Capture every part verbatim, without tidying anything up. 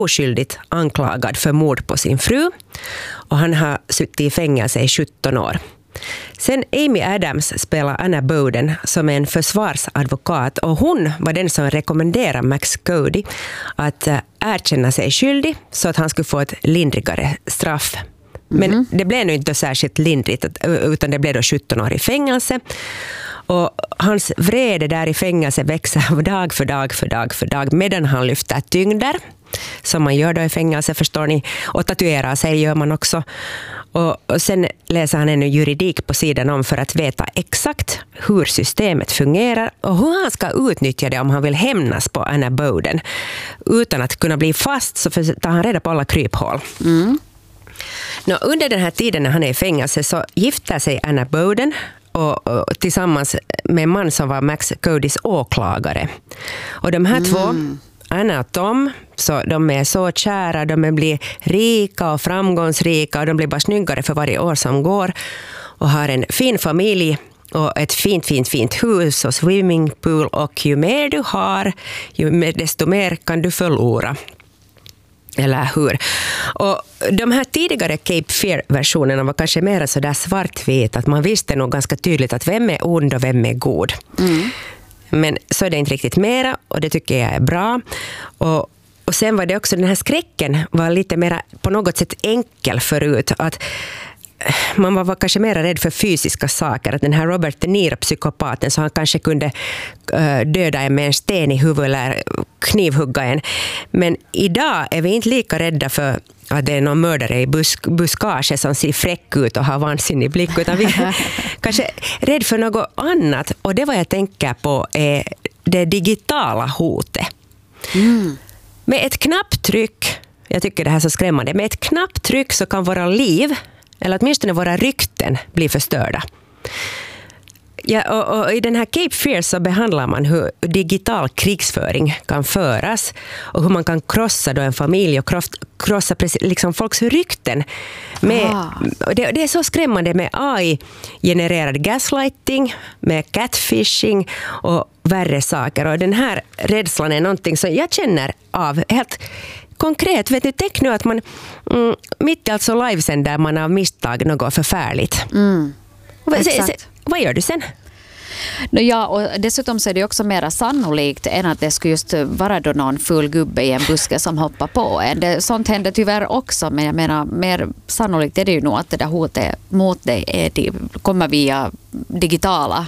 oskyldigt anklagad för mord på sin fru och han har suttit i fängelse i sjutton år. Sen Amy Adams spelar Anna Boden som är en försvarsadvokat och hon var den som rekommenderade Max Cody att erkänna sig skyldig så att han skulle få ett lindrigare straff. Men mm-hmm. det blev nog inte särskilt lindrigt utan det blev då sjutton år i fängelse. Och hans vrede där i fängelse växer dag för dag för dag för dag medan han lyfter tyngder som man gör då i fängelse, förstår ni. Och tatuerar sig gör man också. Och, och sen läser han en juridik på sidan om för att veta exakt hur systemet fungerar och hur han ska utnyttja det om han vill hämnas på Anna Boden. Utan att kunna bli fast så tar han reda på alla kryphål. Mm. Nå, under den här tiden när han är i fängelse så gifter sig Anna Boden och, och tillsammans med en man som var Max Codys åklagare. Och de här mm. två, Anna och Tom, så de är så kära, de blir rika och framgångsrika och de blir bara snyggare för varje år som går och har en fin familj och ett fint, fint, fint hus och swimmingpool och ju mer du har, ju mer, desto mer kan du förlora. Eller hur? Och de här tidigare Cape Fear-versionerna var kanske mer så där svartvit att man visste nog ganska tydligt att vem är ond och vem är god. Mm. Men så är det inte riktigt mera och det tycker jag är bra. Och, och sen var det också, den här skräcken var lite mer på något sätt enkel förut. Att man var kanske mer rädd för fysiska saker. Att den här Robert De Niro, psykopaten, så han kanske kunde uh, döda en med en sten i huvudet eller knivhugga en. Men idag är vi inte lika rädda för att det är någon mördare i busk, buskage som ser fräck ut och har vansinnig blick, utan vi är kanske rädd för något annat. Och det vad jag tänker på är det digitala hotet. Mm. Med ett knapptryck, jag tycker det här är så skrämmande, med ett knapptryck så kan våra liv, eller åtminstone våra rykten, bli förstörda. Ja, och, och i den här Cape Fear så behandlar man hur digital krigsföring kan föras och hur man kan krossa då en familj och krossa liksom folks rykten. Med, ah. det, det är så skrämmande med A I-genererad gaslighting, med catfishing och värre saker. Och den här rädslan är någonting som jag känner av helt konkret. Vet du, tänk nu att man mm, mitt i alltså livesänder man av misstag något förfärligt. Mm. Exakt. Vad gör du sen? Ja, och dessutom så är det också mer sannolikt än att det skulle just vara då någon full gubbe i en buske som hoppar på en. Det, sånt händer tyvärr också, men jag menar, mer sannolikt är det ju nog att det där hotet mot dig är det, kommer via digitala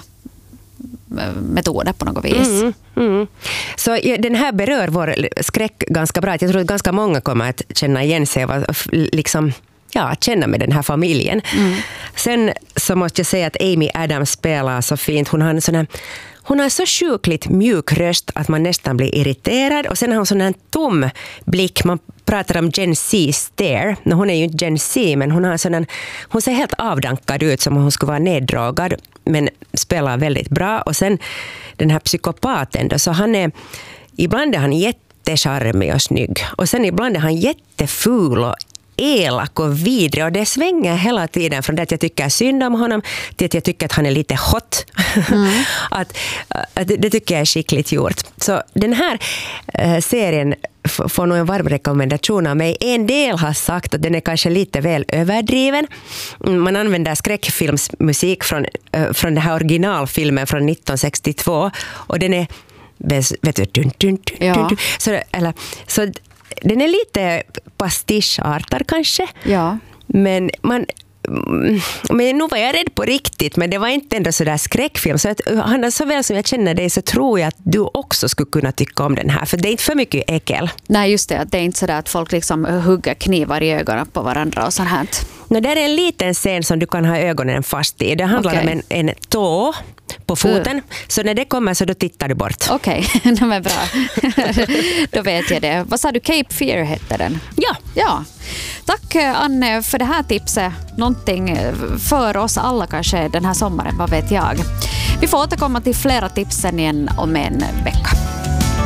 metoder på något vis. Mm, mm. Så ja, den här berör vår skräck ganska bra. Jag tror att ganska många kommer att känna igen sig och liksom ja, känna med den här familjen. Mm. Sen så måste jag säga att Amy Adams spelar så fint. Hon har en sån här, hon har så sjukligt mjuk röst att man nästan blir irriterad. Och sen har hon sån här tom blick. Man pratar om Gen Z stare. Hon är ju inte Gen Z, men hon har sån här, hon ser helt avdankad ut som om hon skulle vara neddrogad. Men spelar väldigt bra. Och sen den här psykopaten då, så han är, ibland är han jättecharmig och snygg. Och sen ibland är han jätteful och elak och vidrig, och det svänger hela tiden från det att jag tycker synd om honom till att jag tycker att han är lite hot. Mm. att, att det tycker jag är skickligt gjort. Så den här äh, serien f- får nog en varm rekommendation av mig. En del har sagt att den är kanske lite väl överdriven. Man använder skräckfilmsmusik från, äh, från den här originalfilmen från nittonhundrasextiotvå och den är vet du, dun, dun, dun, ja. dun, dun. Så, eller, så den är lite pastischartad kanske. Ja. Men man men nu var jag rädd på riktigt, men det var inte ändå så där skräckfilm. Så att, Hanna, så väl som jag känner dig så tror jag att du också skulle kunna tycka om den här. För det är inte för mycket äckel. Nej, just det. Det är inte så där att folk liksom hugger knivar i ögonen på varandra och sånt här. No, där är en liten scen som du kan ha ögonen fast i. Det handlar okay. om en, en tå på foten. Uh. Så när det kommer så då tittar du bort. Okej, okay. De är bra. Då vet jag det. Vad sa du? Cape Fear hette den? Ja. Ja. Tack Anne för det här tipset. Någonting för oss alla kanske den här sommaren, vad vet jag. Vi får återkomma till flera tipsen igen om en vecka.